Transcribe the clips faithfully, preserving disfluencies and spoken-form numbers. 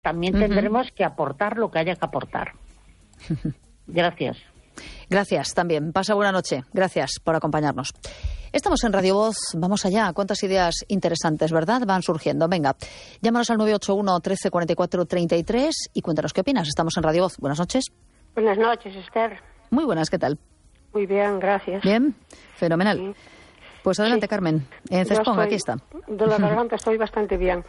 también tendremos uh-huh. que aportar lo que haya que aportar. Gracias. Gracias también. Pasa buena noche. Gracias por acompañarnos. Estamos en Radio Voz. Vamos allá. Cuántas ideas interesantes, ¿verdad? Van surgiendo. Venga, llámanos al nueve ocho uno, trece, cuarenta y cuatro, treinta y tres y cuéntanos qué opinas. Estamos en Radio Voz. Buenas noches. Buenas noches, Esther. Muy buenas, ¿qué tal? Muy bien, gracias. Bien, fenomenal. Sí. Pues adelante, sí. Carmen. En Cespón, aquí está. De la garganta estoy bastante bien.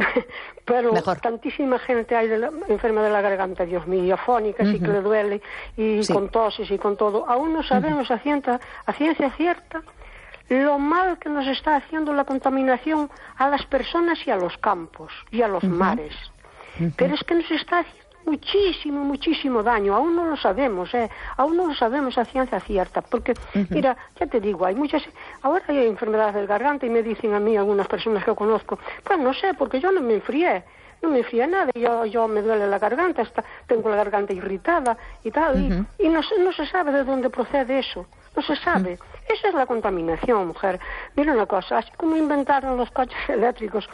Pero Mejor. Tantísima gente hay de la, enferma de la garganta, Dios mío, afónica, uh-huh. sí que le duele, y sí. con toses y con todo. Aún no sabemos uh-huh. a, ciencia, a ciencia cierta lo mal que nos está haciendo la contaminación a las personas y a los campos y a los uh-huh. mares. Uh-huh. Pero es que nos está haciendo muchísimo, muchísimo daño. Aún no lo sabemos, ¿eh? Aún no lo sabemos a ciencia cierta. Porque, uh-huh. mira, ya te digo, hay muchas... Ahora hay enfermedades del garganta y me dicen a mí algunas personas que conozco, pues no sé, porque yo no me enfrié. No me enfrié nada, yo, yo me duele la garganta, está, tengo la garganta irritada y tal. Uh-huh. Y, y no, no se sabe de dónde procede eso. No se sabe. Uh-huh. Esa es la contaminación, mujer. Mira una cosa, así como inventaron los coches eléctricos,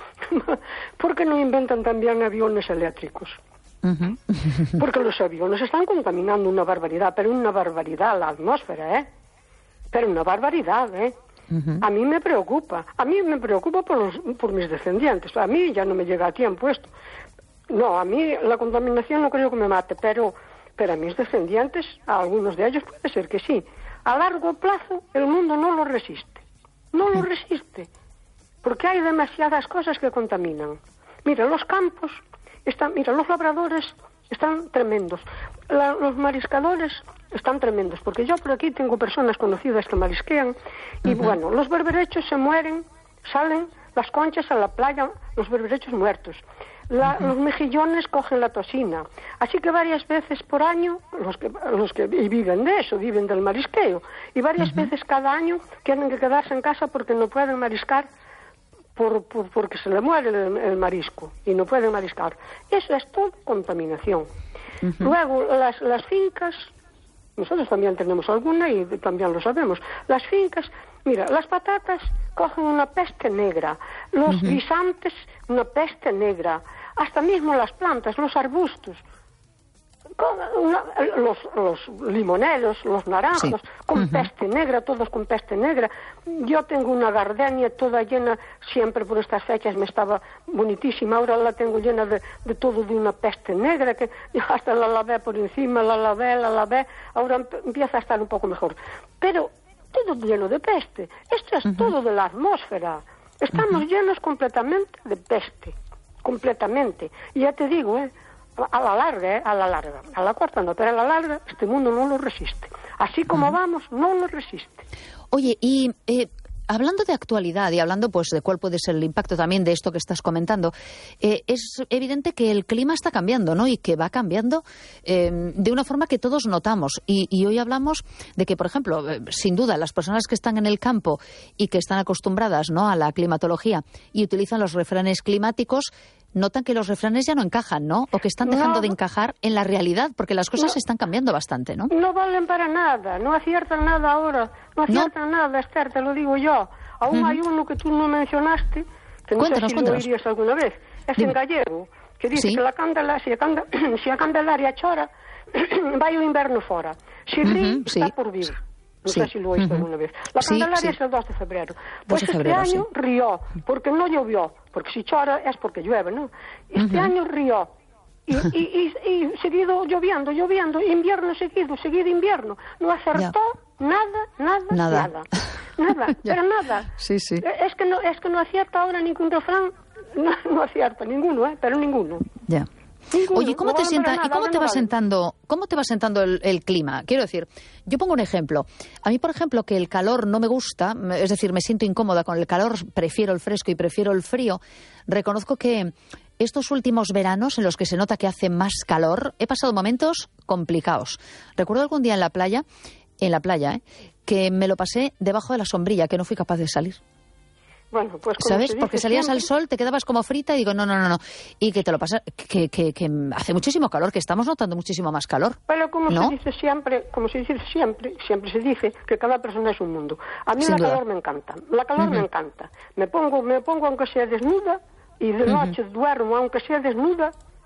¿por qué no inventan también aviones eléctricos? Uh-huh. Porque los aviones están contaminando una barbaridad, pero una barbaridad la atmósfera, ¿eh? Pero una barbaridad, ¿eh? Uh-huh. A mí me preocupa, a mí me preocupa por, los, por mis descendientes. A mí ya no me llega a tiempo esto. No, a mí la contaminación no creo que me mate, pero, pero a mis descendientes, a algunos de ellos puede ser que sí. A largo plazo el mundo no lo resiste, no lo resiste, porque hay demasiadas cosas que contaminan. Mira, los campos... Están, mira, los labradores están tremendos, La, los mariscadores están tremendos, porque yo por aquí tengo personas conocidas que marisquean, y uh-huh. bueno, los berberechos se mueren, salen las conchas a la playa, los berberechos muertos, la, uh-huh. los mejillones cogen la toxina, así que varias veces por año, los que, los que viven de eso, viven del marisqueo, y varias uh-huh. veces cada año tienen que quedarse en casa porque no pueden mariscar, Por, por, porque se le muere el, el marisco y no pueden mariscar. Eso es todo contaminación. Uh-huh. Luego, las, las fincas, nosotros también tenemos alguna y también lo sabemos. Las fincas, mira, las patatas cogen una peste negra, los uh-huh. guisantes una peste negra, hasta mismo las plantas, los arbustos, Una, los, los limoneros, los naranjos, sí. con uh-huh. peste negra, todos con peste negra. Yo tengo una gardenia toda llena, siempre por estas fechas me estaba bonitísima, ahora la tengo llena de, de todo de una peste negra, que hasta la lavé por encima, la lavé, la lavé, ahora empieza a estar un poco mejor. Pero todo lleno de peste. Esto es uh-huh. todo de la atmósfera. Estamos uh-huh. llenos completamente de peste, completamente. Y ya te digo, eh, a la larga, ¿eh? a la larga, a la corta no, pero a la larga este mundo no lo resiste. Así como uh-huh. vamos, no lo resiste. Oye, y eh, hablando de actualidad y hablando pues de cuál puede ser el impacto también de esto que estás comentando, eh, es evidente que el clima está cambiando, ¿no? Y que va cambiando eh, de una forma que todos notamos. Y, y hoy hablamos de que, por ejemplo, eh, sin duda, las personas que están en el campo y que están acostumbradas, ¿no?, a la climatología y utilizan los refranes climáticos, notan que los refranes ya no encajan, ¿no? O que están dejando no, de encajar en la realidad, porque las cosas no, están cambiando bastante, ¿no? No valen para nada, no aciertan nada ahora, no aciertan ¿No? nada, Esther, te lo digo yo. Aún uh-huh. hay uno que tú no mencionaste, que no cuéntanos, sé si cuéntanos. lo oirías alguna vez, es Dime. en gallego, que dice ¿Sí? que la candela, si a, canda, si a Candelaria chora, vai o inverno fora. Si ri, uh-huh, está sí. por vir. No sí. sé si lo oíste uh-huh. alguna vez. La sí, Candelaria sí. es el dos de febrero. Pues de febrero, este año sí. rió, porque no llovió. Porque si chora es porque llueve, ¿no? Este uh-huh. año rió. Y, y, y, y seguido lloviendo, lloviendo, invierno seguido, seguido invierno. No acertó ya. nada, nada, nada. Nada, nada pero nada. Sí, sí. Es que no, es que no acierta ahora ningún refrán. No, no acierta ninguno, ¿eh? Pero ninguno. Ya. Ninguno. Oye, ¿cómo no te sienta, nada, ¿y cómo te va vale. sentando, cómo te va sentando el, el clima? Quiero decir, yo pongo un ejemplo. A mí, por ejemplo, que el calor no me gusta, es decir, me siento incómoda con el calor, prefiero el fresco y prefiero el frío. Reconozco que estos últimos veranos en los que se nota que hace más calor, he pasado momentos complicados. Recuerdo algún día en la playa, en la playa, ¿eh? que me lo pasé debajo de la sombrilla, que no fui capaz de salir. Bueno, pues ¿sabes? Porque salías siempre... al sol, te quedabas como frita y digo, no, no, no, no. Y que te lo pasas, que, que, que hace muchísimo calor, que estamos notando muchísimo más calor. Pero como ¿no? se dice siempre, como se dice siempre, siempre se dice que cada persona es un mundo. A mí Sin la duda. calor me encanta, la calor Uh-huh. me encanta. Me pongo, me pongo aunque sea desnuda y de noche uh-huh. duermo aunque sea desnuda